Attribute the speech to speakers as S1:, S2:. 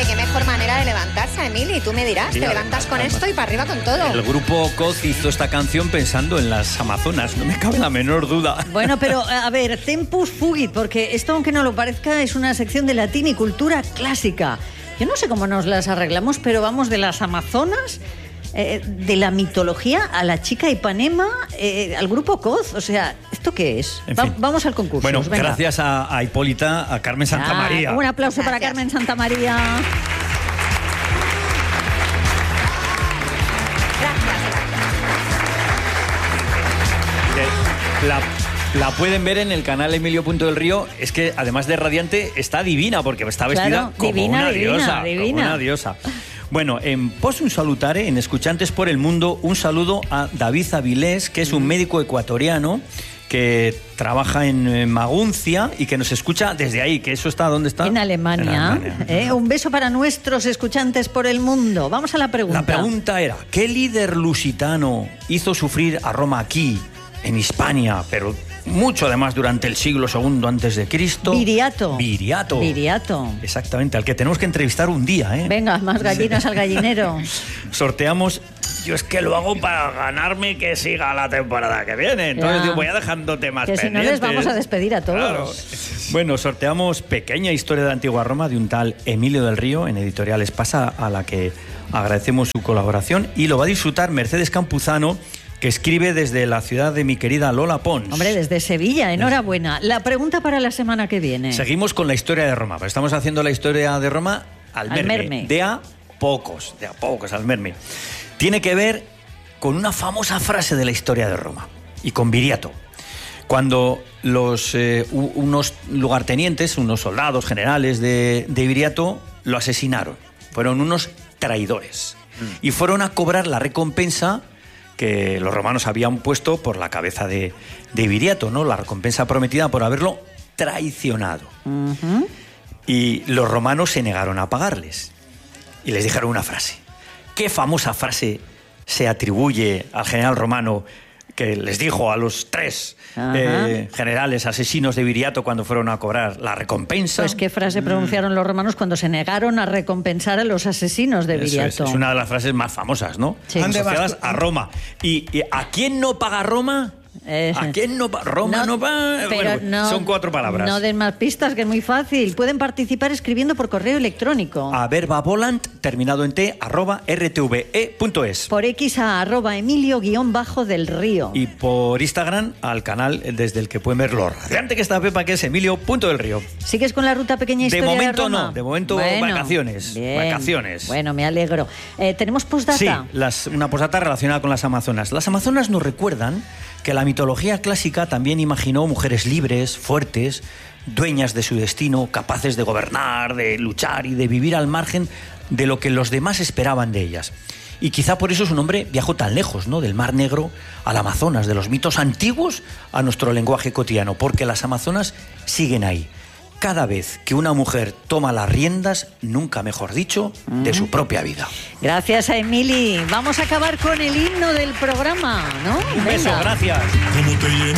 S1: qué mejor manera de levantarse, Emili, tú me dirás,
S2: Sí,
S1: te levantas con esto y para arriba con todo.
S2: El grupo Coz hizo esta canción pensando en las Amazonas, no me cabe la menor duda.
S3: Bueno, pero a ver, tempus fugit, porque esto, aunque no lo parezca, es una sección de latín y cultura clásica. Yo no sé cómo nos las arreglamos, pero vamos de las Amazonas, de la mitología a la chica Ipanema, al grupo Coz. O sea, ¿esto qué es?
S2: En fin.
S3: Vamos al concurso.
S2: Bueno,
S3: venga.
S2: gracias a Hipólita, a Carmen Santamaría.
S3: Un aplauso para
S1: Gracias.
S3: Carmen Santamaría.
S2: La pueden ver en el canal Emilio Punto del Río. Es que además de radiante está divina porque está vestida
S3: Claro,
S2: como
S3: divina,
S2: una
S3: divina,
S2: diosa,
S3: divina.
S2: como una diosa. Bueno, en Possum Salutare, en Escuchantes por el Mundo, un saludo a David Avilés, que es un médico ecuatoriano que trabaja en Maguncia y que nos escucha desde ahí, que eso está, ¿dónde está?
S3: En Alemania.
S2: En Alemania.
S3: Un beso para nuestros escuchantes por el mundo. Vamos a la pregunta.
S2: La pregunta era, ¿qué líder lusitano hizo sufrir a Roma aquí, en Hispania, pero mucho además durante el siglo II antes de Cristo?
S3: Viriato.
S2: Viriato.
S3: Viriato.
S2: Exactamente, al que tenemos que entrevistar un día, ¿eh?
S3: Venga, más gallinas al gallinero.
S2: Sorteamos. Yo es que lo hago para ganarme que siga la temporada que viene. Entonces
S3: Ya.
S2: digo, voy a dejando temas
S3: Que si no
S2: pendientes.
S3: les vamos a despedir a todos.
S2: Claro. Bueno, sorteamos Pequeña Historia de Antigua Roma de un tal Emilio del Río en Editorial Espasa, a la que agradecemos su colaboración, y lo va a disfrutar Mercedes Campuzano, que escribe desde la ciudad de mi querida Lola Pons.
S3: Hombre, desde Sevilla, enhorabuena. La pregunta para la semana que viene.
S2: Seguimos con la historia de Roma, pero estamos haciendo la historia de Roma al merme.
S3: merme.
S2: De a pocos al merme. Tiene que ver con una famosa frase de la historia de Roma y con Viriato. Cuando unos lugartenientes, unos soldados generales de Viriato lo asesinaron. Fueron unos traidores y fueron a cobrar la recompensa que los romanos habían puesto por la cabeza de Viriato, ¿no? La recompensa prometida por haberlo traicionado.
S3: Ujú.
S2: Y los romanos se negaron a pagarles. Y les dijeron una frase. ¿Qué famosa frase se atribuye al general romano que les dijo a los tres generales asesinos de Viriato cuando fueron a cobrar la recompensa?
S3: Pues qué frase pronunciaron los romanos cuando se negaron a recompensar a los asesinos de
S2: Eso
S3: Viriato.
S2: es una de las frases más famosas, ¿no?
S3: Sí.
S2: Asociadas a Roma. ¿Y a quién no paga Roma? ¿A quién no paga? Roma no paga.
S3: Pero
S2: Bueno, son 4 palabras.
S3: No den más pistas, que es muy fácil. Pueden participar escribiendo por correo electrónico.
S2: A verbavolant, terminado en t, @rtve.es.
S3: Por X a @Emilio_del Río.
S2: Y por Instagram al canal desde el que pueden ver lo radiante que está Pepa, que es Emilio.delrío.
S3: ¿Sigues con la ruta Pequeña Historia de
S2: momento
S3: Roma?
S2: no, de momento
S3: Bueno,
S2: vacaciones.
S3: bien.
S2: Vacaciones.
S3: Bueno, me alegro. ¿Tenemos postdata?
S2: Sí, una postdata relacionada con las Amazonas. Las Amazonas nos recuerdan que la mitología clásica también imaginó mujeres libres, fuertes, dueñas de su destino, capaces de gobernar, de luchar y de vivir al margen de lo que los demás esperaban de ellas. Y quizá por eso su nombre viajó tan lejos, ¿no? Del Mar Negro al Amazonas, de los mitos antiguos a nuestro lenguaje cotidiano, porque las Amazonas siguen ahí. Cada vez que una mujer toma las riendas, nunca mejor dicho, de su propia vida.
S3: Gracias a Emili. Vamos a acabar con el himno del programa, ¿no?
S2: Un beso,
S3: Venga.
S2: gracias.